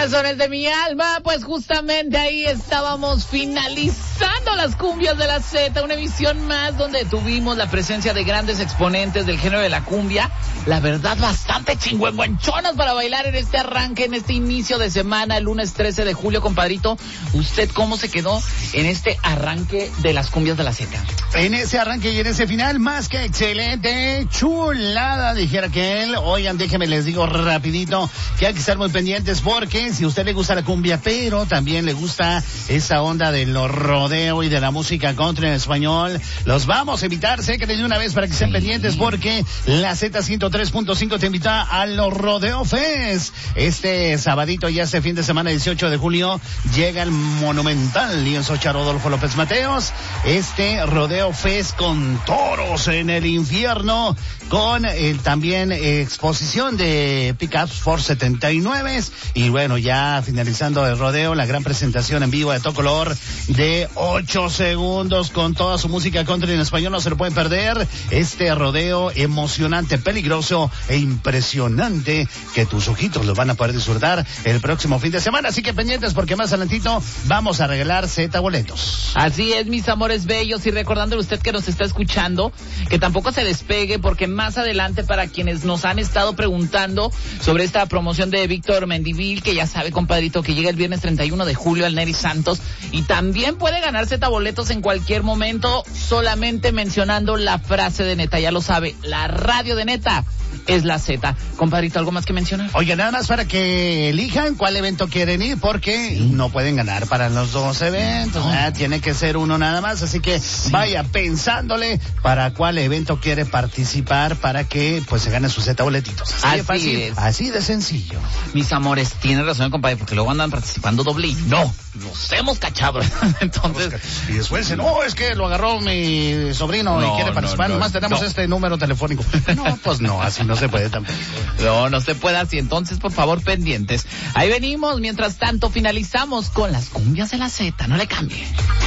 Corazones de mi alma, pues justamente ahí estábamos finalizando las cumbias de la Z, una emisión más donde tuvimos la presencia de grandes exponentes del género de la cumbia, la verdad bastante chingüengüenchonas para bailar en este arranque, en este inicio de semana, el lunes 13 de julio, compadrito. ¿Usted cómo se quedó en este arranque de las cumbias de la Z? En ese arranque y en ese final, más que excelente, chulada, dijera que él. Oigan, déjenme les digo rapidito que hay que estar muy pendientes porque si a usted le gusta la cumbia, pero también le gusta esa onda de los rodeo y de la música country en español, los vamos a invitar, sé que de una vez para que estén pendientes porque la Z103.5 te invita a los Rodeo Fest. Este sabadito y este fin de semana 18 de julio llega el monumental lienzo Rodolfo López Mateos, este Rodeo Fest con toros en el infierno, con también exposición de pickups Ford 79 y bueno, ya finalizando el rodeo, la gran presentación en vivo de todo color de 8 segundos con toda su música country en español, no se lo pueden perder, este rodeo emocionante, peligroso e impresionante que tus ojitos lo van a poder disfrutar el próximo fin de semana, así que pendientes porque más adelantito vamos a regalar Z boletos. Así es, mis amores bellos, y recordándole usted que nos está escuchando, que tampoco se despegue porque más adelante para quienes nos han estado preguntando sobre esta promoción de Víctor Mendivil, que ya sabe, compadrito, que llega el viernes 31 de julio al Neri Santos y también puede ganar Z boletos en cualquier momento solamente mencionando la frase de Neta, ya lo sabe, la radio de Neta es la Z. Compadrito, ¿algo más que mencionar? Oye, nada más para que elijan cuál evento quieren ir, porque no pueden ganar para los dos eventos, tiene que ser uno nada más, así que vaya pensándole para cuál evento quiere participar para que pues se gane sus Z boletitos. Así de fácil, es. Así de sencillo. Mis amores, tiene razón, compadre, porque luego andan participando doble y no, los hemos cachado. Entonces, y después dicen, no, es que lo agarró mi sobrino y quiere participar, nomás tenemos este número telefónico. No, pues no, así no se puede tampoco. No se puede así, entonces por favor pendientes. Ahí venimos, mientras tanto finalizamos con las cumbias de la Z, no le cambie.